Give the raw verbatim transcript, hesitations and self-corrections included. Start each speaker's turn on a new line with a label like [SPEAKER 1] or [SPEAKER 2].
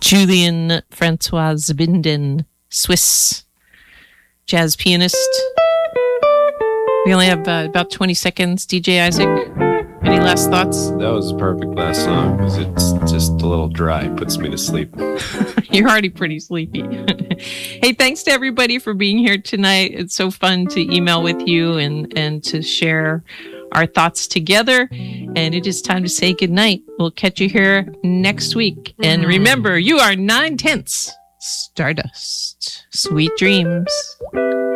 [SPEAKER 1] Julian Francois Zabinden, Swiss jazz pianist. We only have uh, about twenty seconds. D J Isaac, any last thoughts?
[SPEAKER 2] That was a perfect last song because it's just a little dry. Puts me to sleep.
[SPEAKER 1] You're already pretty sleepy. Hey, thanks to everybody for being here tonight. It's so fun to email with you and, and to share our thoughts together. And it is time to say goodnight. We'll catch you here next week. And remember, you are nine tenths Stardust. Sweet dreams.